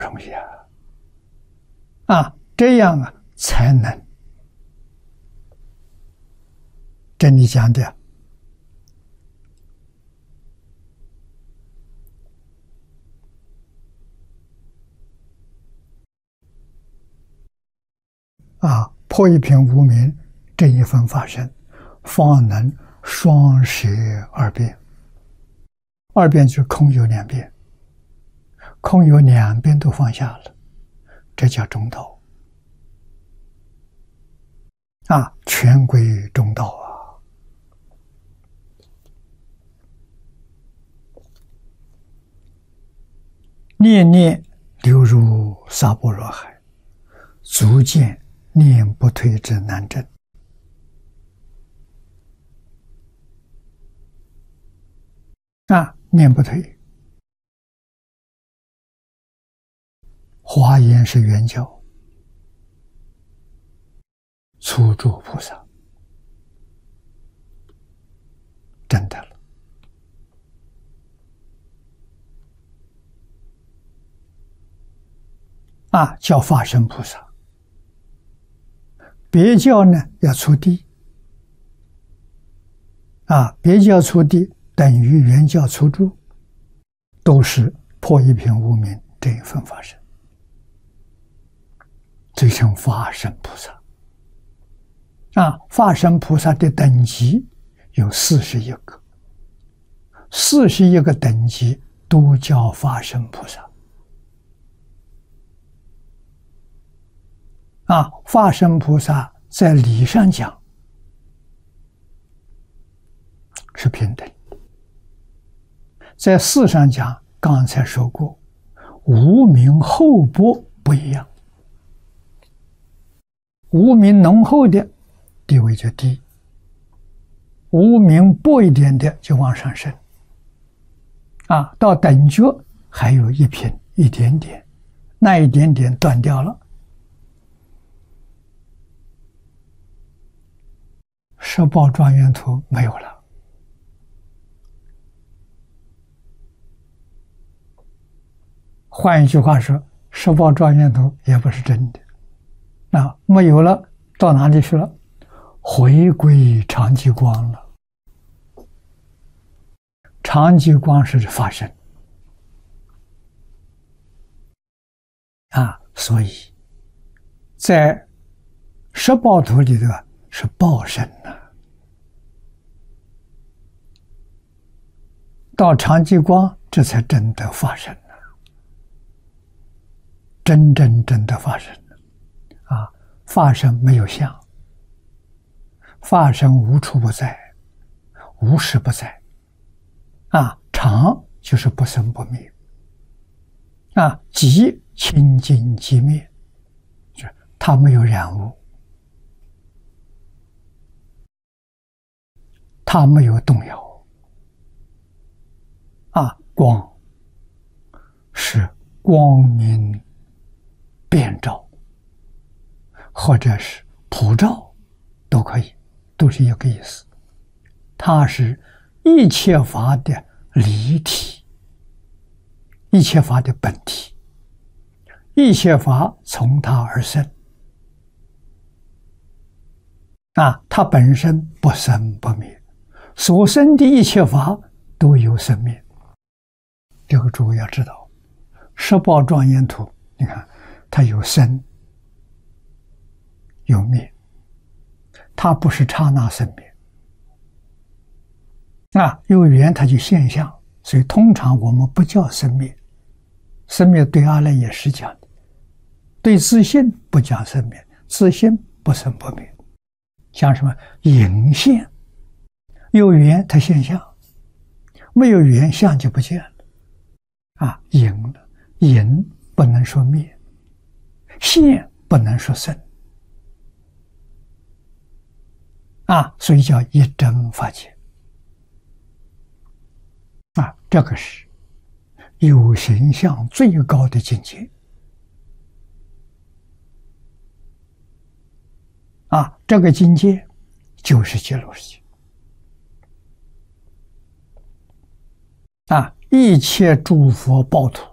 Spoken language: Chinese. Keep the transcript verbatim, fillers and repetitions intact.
容易啊！啊，这样啊才能这里讲的啊，破一品无明这一分法身，方能双摄二边。二边就是空有两边，空有两边都放下了，这叫中道啊，全归中道啊。念念流入沙般若海，足见念不退之难证。啊，念不退。华严是圆教，初住菩萨，真的了。啊，叫法身菩萨。别教呢要初地，啊，别教初地等于原教初住，都是破一品无明这一份法身，这称法身菩萨。啊，法身菩萨的等级有四十一个，四十一个等级都叫法身菩萨。啊，法身菩萨在理上讲是平等，在事上讲，刚才说过，无明厚薄不一样。无明浓厚的地位就低，无明薄一点的就往上升。啊，到等觉还有一品一点点，那一点点断掉了。十报庄严图没有了。换一句话说，十报庄严图也不是真的。那没有了，到哪里去了？回归常寂光了。常寂光是法身啊，所以在十报图里头是报身呐、啊，到常寂光这才真的法身呐、啊，真真正的法身啊！法身没有相，法身无处不在，无时不在啊！常就是不生不灭啊，寂清净寂灭，就是它没有染污，它没有动摇啊！光是光明遍照，或者是普照，都可以，都是一个意思。它是一切法的离体，一切法的本体，一切法从它而生啊，它本身不生不灭，所生的一切法都有生灭。这个诸位要知道，十报庄严图，你看它有生有灭，它不是刹那生灭啊，有缘它就现象，所以通常我们不叫生灭。生灭对阿赖耶识讲的，对自性不讲生灭，自性不生不灭，讲什么隐现，有缘它现象，没有缘相就不见了啊，隐了，隐不能说灭，现不能说生啊，所以叫一真法界啊，这个是有形象最高的境界啊，这个境界就是极乐世界啊，一切诸佛报土